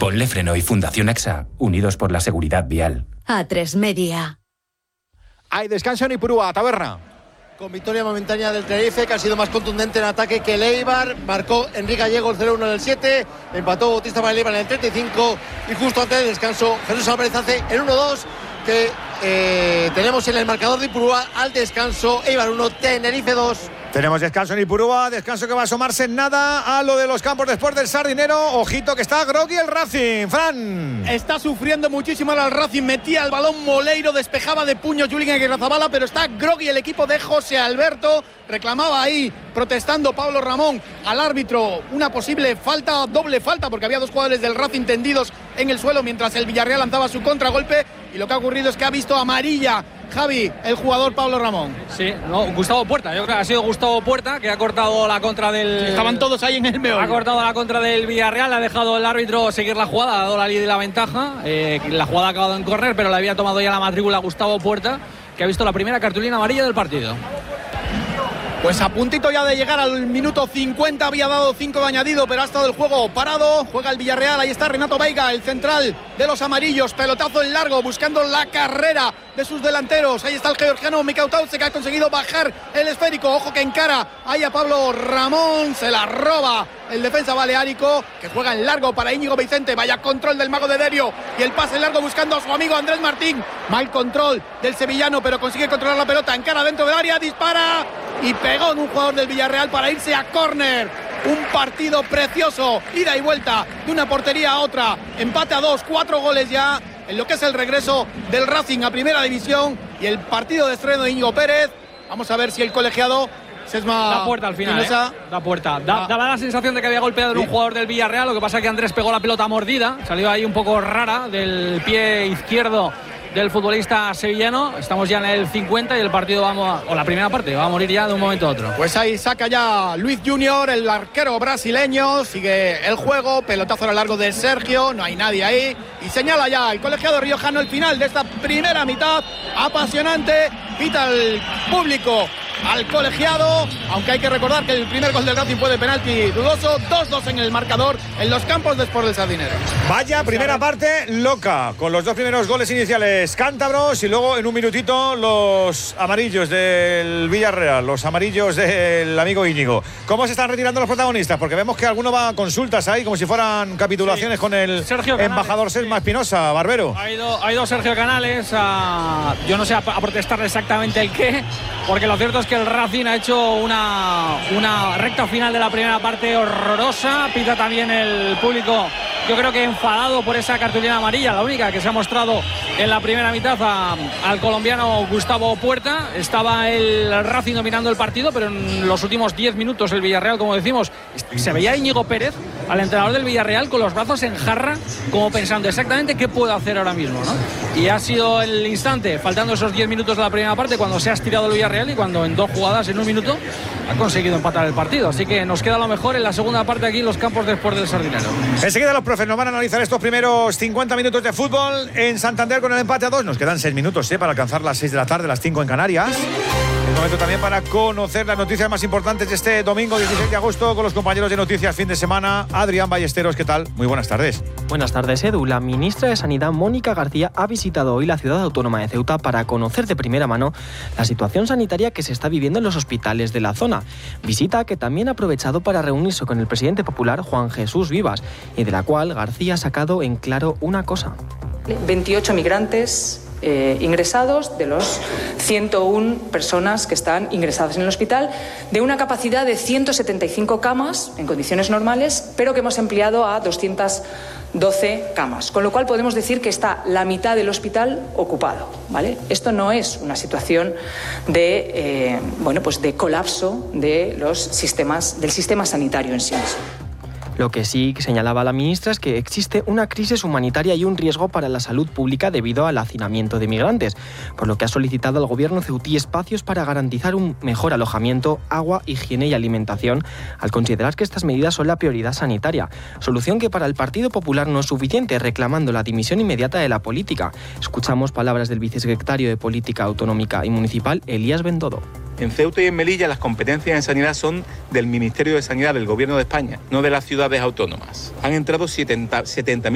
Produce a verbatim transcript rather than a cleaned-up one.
Ponle Freno y Fundación AXA, unidos por la seguridad vial. A tres Media. Hay descanso en Ipurúa, Taberna. Con victoria momentánea del Tenerife, que ha sido más contundente en ataque que el Eibar. Marcó Enrique Gallego el cero uno en el siete. Empató Bautista para el Eibar en el treinta y cinco. Y justo antes del descanso, Jesús Álvarez hace el uno dos. Que eh, tenemos en el marcador de Ipurúa al descanso. Eibar uno, Tenerife dos. Tenemos descanso en Ipurúa, descanso que va a asomarse en nada a lo de los campos después del Sardinero. Ojito que está groggy el Racing, Fran. Está sufriendo muchísimo ahora el Racing, metía el balón Moleiro, despejaba de puño Julián Guerrazabala, pero está groggy el equipo de José Alberto. Reclamaba ahí, protestando Pablo Ramón al árbitro, una posible falta, doble falta, porque había dos jugadores del Racing tendidos en el suelo mientras el Villarreal lanzaba su contragolpe. Y lo que ha ocurrido es que ha visto amarilla Javi, el jugador Pablo Ramón. Sí, no, Gustavo Puerta, yo creo que ha sido Gustavo Puerta que ha cortado la contra del... Sí, estaban todos ahí en el meollo. Ha cortado la contra del Villarreal, ha dejado el árbitro seguir la jugada, ha dado la línea de la ventaja. Eh, la jugada ha acabado en córner, pero le había tomado ya la matrícula Gustavo Puerta, que ha visto la primera cartulina amarilla del partido. Pues a puntito ya de llegar al minuto cincuenta, había dado cinco de añadido, pero ha estado el juego parado. Juega el Villarreal, ahí está Renato Veiga, el central de los amarillos, pelotazo en largo, buscando la carrera de sus delanteros. Ahí está el georgiano Mikau Tauce, que ha conseguido bajar el esférico. Ojo que encara ahí a Pablo Ramón, se la roba el defensa baleárico, que juega en largo para Íñigo Vicente. Vaya control del mago de Derio, y el pase en largo buscando a su amigo Andrés Martín. Mal control del sevillano, pero consigue controlar la pelota, encara dentro del área, dispara y pegó en un jugador del Villarreal para irse a córner. Un partido precioso, ida y vuelta de una portería a otra, empate a dos, cuatro goles ya en lo que es el regreso del Racing a Primera División y el partido de estreno de Íñigo Pérez. Vamos a ver si el colegiado Sesma da puerta al final, ¿eh? Da puerta. Da, daba la sensación de que había golpeado en un jugador del Villarreal, lo que pasa es que Andrés pegó la pelota mordida, salió ahí un poco rara del pie izquierdo del futbolista sevillano. Estamos ya en el cincuenta y el partido vamos a, o la primera parte va a morir ya de un momento a otro. Pues ahí saca ya Luis Junior, el arquero brasileño, sigue el juego, pelotazo a lo largo de Sergio, no hay nadie ahí y señala ya el colegiado riojano el final de esta primera mitad apasionante. Pita el público al colegiado, aunque hay que recordar que el primer gol del Racing fue de penalti dudoso. Dos dos en el marcador en los campos de Sport del Sardinero. Vaya primera parte loca, con los dos primeros goles iniciales cántabros y luego en un minutito los amarillos del Villarreal, los amarillos del amigo Íñigo. ¿Cómo se están retirando los protagonistas? Porque vemos que alguno va a consultas ahí como si fueran capitulaciones, sí, con el Sergio embajador Sesma Espinosa, Barbero. Ha ido, ha ido Sergio Canales a, yo no sé, a, a protestar exactamente el qué, porque lo cierto es que el Racing ha hecho una, una recta final de la primera parte horrorosa. Pita también el público, yo creo que enfadado por esa cartulina amarilla, la única que se ha mostrado en la primera mitad a, al colombiano Gustavo Puerta. Estaba el Racing dominando el partido, pero en los últimos diez minutos el Villarreal, como decimos, se veía a Íñigo Pérez, al entrenador del Villarreal, con los brazos en jarra, como pensando exactamente qué puedo hacer ahora mismo, ¿no? Y ha sido el instante, faltando esos diez minutos de la primera parte, cuando se ha estirado el Villarreal y cuando en dos jugadas en un minuto ha conseguido empatar el partido. Así que nos queda lo mejor en la segunda parte aquí en los campos de Sport del Sardinero. Enseguida los profes nos van a analizar estos primeros cincuenta minutos de fútbol en Santander con el empate a dos. Nos quedan seis minutos ¿eh? para alcanzar las seis de la tarde, las cinco en Canarias. Es momento también para conocer las noticias más importantes de este domingo dieciséis de agosto con los compañeros de Noticias Fin de Semana. Adrián Ballesteros, ¿qué tal? Muy buenas tardes. Buenas tardes, Edu. La ministra de Sanidad, Mónica García, ha visitado hoy la ciudad autónoma de Ceuta para conocer de primera mano la situación sanitaria que se está viviendo en los hospitales de la zona. Visita que también ha aprovechado para reunirse con el presidente popular, Juan Jesús Vivas, y de la cual García ha sacado en claro una cosa. veintiocho migrantes eh, ingresados de los ciento una personas que están ingresadas en el hospital, de una capacidad de ciento setenta y cinco camas en condiciones normales, pero que hemos ampliado a doscientas doce camas, con lo cual podemos decir que está la mitad del hospital ocupado, ¿vale? Esto no es una situación de, eh, bueno, pues de colapso de los sistemas, del sistema sanitario en sí mismo. Lo que sí señalaba la ministra es que existe una crisis humanitaria y un riesgo para la salud pública debido al hacinamiento de migrantes, por lo que ha solicitado al gobierno ceutí espacios para garantizar un mejor alojamiento, agua, higiene y alimentación, al considerar que estas medidas son la prioridad sanitaria. Solución que para el Partido Popular no es suficiente, reclamando la dimisión inmediata de la política. Escuchamos palabras del vicesecretario de Política Autonómica y Municipal, Elías Bendodo. En Ceuta y en Melilla las competencias en sanidad son del Ministerio de Sanidad del Gobierno de España, no de las ciudades autónomas. Han entrado setenta mil